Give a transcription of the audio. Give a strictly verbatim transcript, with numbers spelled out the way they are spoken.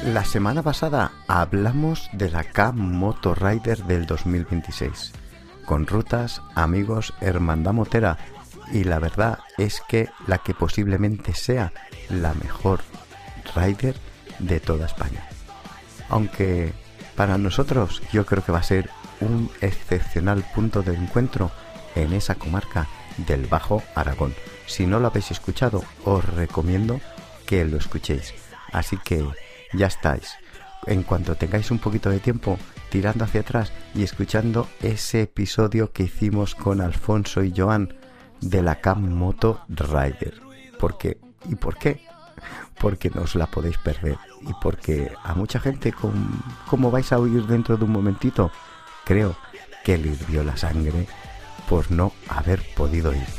La semana pasada hablamos de la K Moto Rider del dos mil veintiséis, con rutas, amigos, hermandad motera, y la verdad es que la que posiblemente sea la mejor rider de toda España. Aunque para nosotros yo creo que va a ser un excepcional punto de encuentro en esa comarca del Bajo Aragón. Si no lo habéis escuchado, os recomiendo que lo escuchéis. Así que ya estáis. En cuanto tengáis un poquito de tiempo, tirando hacia atrás y escuchando ese episodio que hicimos con Alfonso y Joan de la K Moto Rider. ¿Por qué? ¿Y por qué? Porque no os la podéis perder. Y porque a mucha gente, con, como vais a oír dentro de un momentito, creo que le hirvió la sangre por no haber podido ir.